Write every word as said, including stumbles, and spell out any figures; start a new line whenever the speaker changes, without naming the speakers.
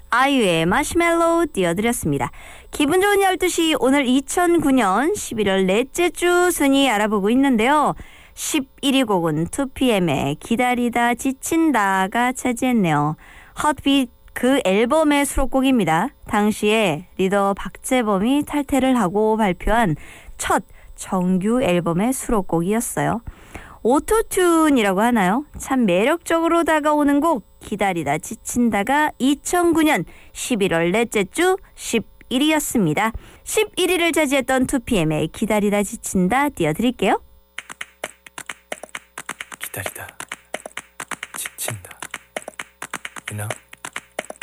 아이유의 마시멜로우 띄워드렸습니다. 기분 좋은 열두 시 오늘 이천구 년 십일월 넷째 주 순위 알아보고 있는데요. 십일 위 곡은 투피엠의 기다리다 지친다가 차지했네요. 핫빗 그 앨범의 수록곡입니다. 당시에 리더 박재범이 탈퇴를 하고 발표한 첫 정규 앨범의 수록곡이었어요. 오토튠이라고 하나요? 참 매력적으로 다가오는 곡 기다리다 지친다가 이천구 년 십일월 넷째 주 십일 위였습니다. 십일 위를 차지했던 투피엠의 기다리다 지친다 띄워드릴게요.
기다리다 지친다. You know?